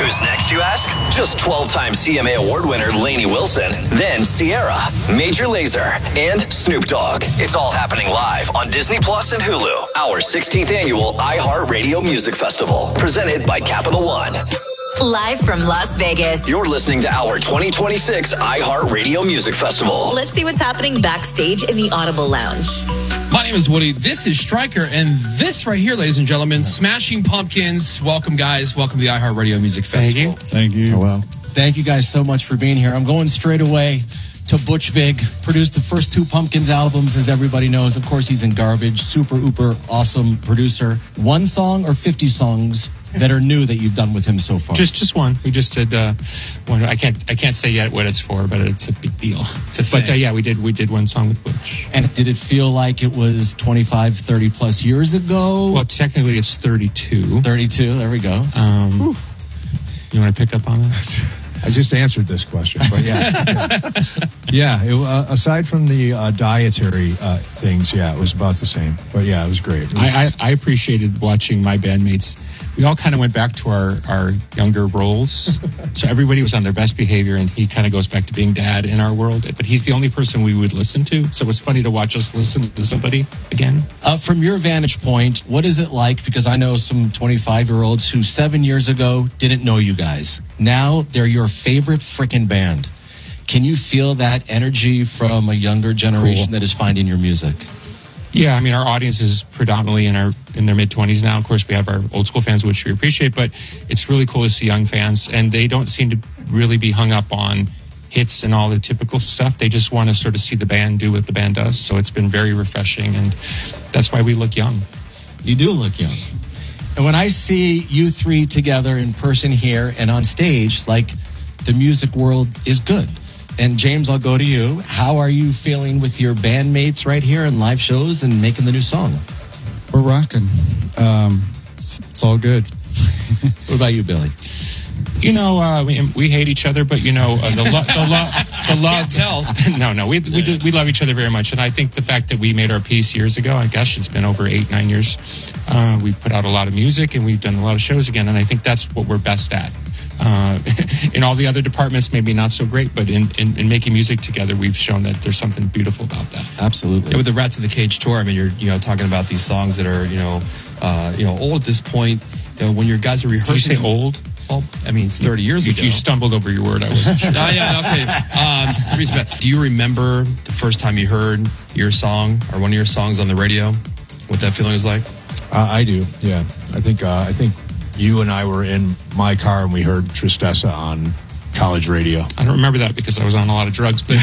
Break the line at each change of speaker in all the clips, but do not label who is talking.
Who's next, you ask? Just 12-time CMA Award winner Lainey Wilson, then Sierra, Major Lazer, and Snoop Dogg. It's all happening live on Disney Plus and Hulu. Our 16th annual iHeartRadio Music Festival, presented by Capital One.
Live from Las Vegas.
You're listening to our 2026 iHeartRadio Music Festival.
Let's see what's happening backstage in the Audible Lounge.
My name is Woody. This is Stryker. And this right here, ladies and gentlemen, Smashing Pumpkins. Welcome, guys. Welcome to the iHeartRadio Music Festival.
Thank you.
Hello. Thank you guys so much for being here. I'm going straight away to Butch Vig. Produced the first two Pumpkins albums, as everybody knows. Of course, he's in Garbage. Super, uber, awesome producer. One song or 50 songs that are new that you've done with him so far?
Just one. We just did one. I can't say yet what it's for, but it's a big deal. We did one song with Butch.
And did it feel like it was 25, 30 plus years ago?
Well, technically it's 32.
32, there we go.
You want to pick up on that?
I just answered this question, but yeah. Aside from the dietary things, it was about the same. But yeah, it was great.
I appreciated watching my bandmates. We all kind of went back to our younger roles. So everybody was on their best behavior, and he kind of goes back to being dad in our world. But he's the only person we would listen to. So it was funny to watch us listen to somebody again.
From your vantage point, what is it like? Because I know some 25-year-olds who 7 years ago didn't know you guys. Now they're your favorite frickin' band. Can you feel that energy from a younger generation that is finding your music?
Yeah, I mean, our audience is predominantly in their mid-20s now. Of course, we have our old school fans, which we appreciate, but it's really cool to see young fans, and they don't seem to really be hung up on hits and all the typical stuff. They just want to sort of see the band do what the band does, so it's been very refreshing, and that's why we look young.
You do look young. And when I see you three together in person here and on stage, like, the music world is good. And James, I'll go to you. How are you feeling with your bandmates right here in live shows and making the new song?
We're rocking. It's all good.
What about you, Billy?
You know, we hate each other, but you know, the love.
Tell.
No, we love each other very much, and I think the fact that we made our peace years ago, I guess it's been over 8-9 years. We put out a lot of music, and we've done a lot of shows again, and I think that's what we're best at. In all the other departments, maybe not so great, but in making music together, we've shown that there's something beautiful about that.
Absolutely.
Yeah, with the Rats of the Cage tour, I mean, you're talking about these songs that are old at this point. When your guys are rehearsing,
did you say old?
Well, I mean, it's 30 years ago.
You stumbled over your word. I wasn't sure.
Okay. Do you remember the first time you heard your song or one of your songs on the radio? What that feeling was like?
I do. Yeah, I think you and I were in my car and we heard Tristessa on college radio.
I don't remember that because I was on a lot of drugs, but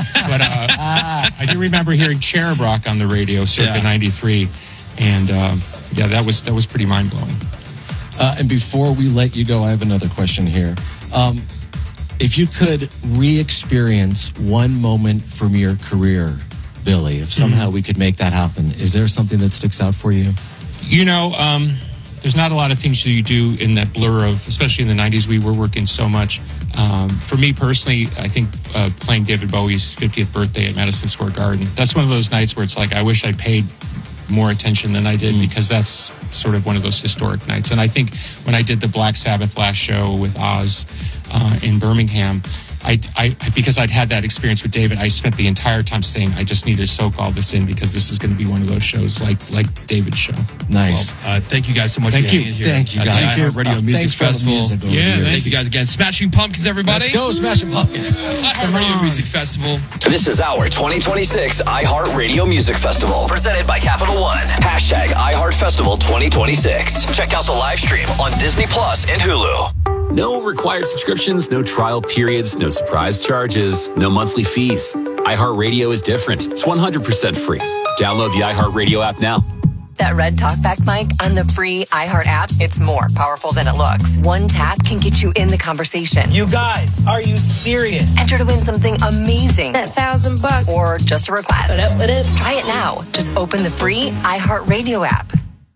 I do remember hearing Cherub Rock on the radio circa 93, and that was pretty mind blowing.
And before we let you go, I have another question here. If you could re-experience one moment from your career, Billy, if somehow we could make that happen, is there something that sticks out for you?
You know, there's not a lot of things that you do in that blur of, especially in the 90s, we were working so much. For me personally, I think playing David Bowie's 50th birthday at Madison Square Garden, that's one of those nights where it's like, I wish I paid more attention than I did because that's sort of one of those historic nights. And I think when I did the Black Sabbath last show with Oz in Birmingham, I because I'd had that experience with David, I spent the entire time saying, I just need to soak all this in because this is going to be one of those shows like David's show.
Nice.
Well, thank you guys so much
for
being here.
Thank you guys.
Thank you. Radio Music Festival. Thank you guys again. Smashing Pumpkins, everybody.
Let's go, Smashing Pumpkins.
iHeartRadio Music Festival.
This is our 2026 iHeartRadio Music Festival, presented by Capital One. Hashtag iHeartFestival 2026. Check out the live stream on Disney Plus and Hulu.
No required subscriptions, no trial periods, no surprise charges, no monthly fees. iHeartRadio is different. It's 100% free. Download the iHeartRadio app now.
That red talkback mic on the free iHeart app, it's more powerful than it looks. One tap can get you in the conversation.
You guys, are you serious?
Enter to win something amazing.
That $1,000.
Or just a request.
What up?
Try it now. Just open the free iHeartRadio app.